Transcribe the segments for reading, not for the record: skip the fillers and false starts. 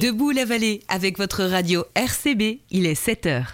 Debout la vallée avec votre radio RCB, il est 7h.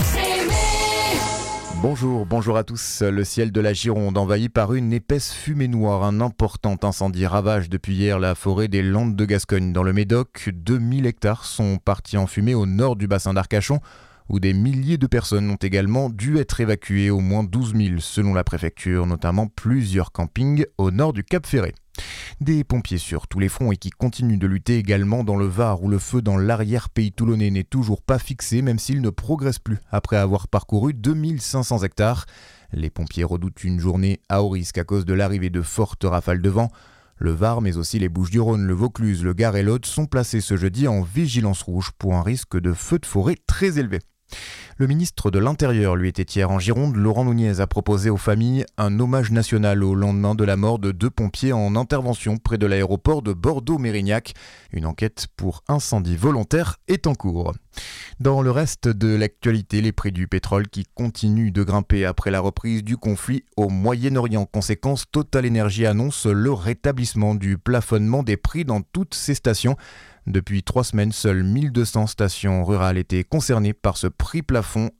Bonjour à tous. Le ciel de la Gironde envahi par une épaisse fumée noire. Un important incendie ravage depuis hier la forêt des Landes de Gascogne. Dans le Médoc, 2000 hectares sont partis en fumée au nord du bassin d'Arcachon, où des milliers de personnes ont également dû être évacuées, au moins 12 000 selon la préfecture, notamment plusieurs campings au nord du Cap Ferret. Des pompiers sur tous les fronts et qui continuent de lutter également dans le Var, où le feu dans l'arrière-pays toulonnais n'est toujours pas fixé, même s'il ne progresse plus après avoir parcouru 2500 hectares. Les pompiers redoutent une journée à haut risque à cause de l'arrivée de fortes rafales de vent. Le Var, mais aussi les Bouches-du-Rhône, le Vaucluse, le Gard et l'Aude sont placés ce jeudi en vigilance rouge pour un risque de feu de forêt très élevé. Le ministre de l'Intérieur, lui, était hier en Gironde. Laurent Nunez a proposé aux familles un hommage national au lendemain de la mort de 2 pompiers en intervention près de l'aéroport de Bordeaux-Mérignac. Une enquête pour incendie volontaire est en cours. Dans le reste de l'actualité, les prix du pétrole qui continuent de grimper après la reprise du conflit au Moyen-Orient. Conséquence, Total Energy annonce le rétablissement du plafonnement des prix dans toutes ses stations. Depuis 3 semaines, seules 1200 stations rurales étaient concernées par ce prix plafond,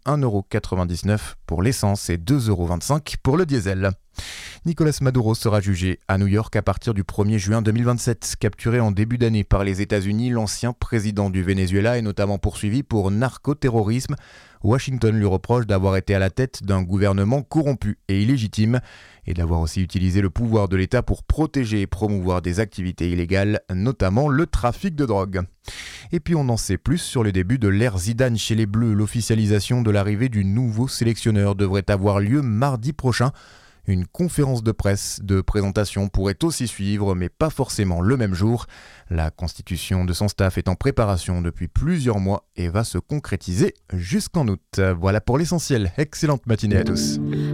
1,99€ pour l'essence et 2,25€ pour le diesel. Nicolas Maduro sera jugé à New York à partir du 1er juin 2027. Capturé en début d'année par les États-Unis, l'ancien président du Venezuela est notamment poursuivi pour narcoterrorisme. Washington lui reproche d'avoir été à la tête d'un gouvernement corrompu et illégitime et d'avoir aussi utilisé le pouvoir de l'État pour protéger et promouvoir des activités illégales, notamment le trafic de drogue. Et puis on en sait plus sur le début de l'ère Zidane chez les Bleus. L'officialisation de l'arrivée du nouveau sélectionneur devrait avoir lieu mardi prochain. Une conférence de presse de présentation pourrait aussi suivre, mais pas forcément le même jour. La constitution de son staff est en préparation depuis plusieurs mois et va se concrétiser jusqu'en août. Voilà pour l'essentiel. Excellente matinée à tous.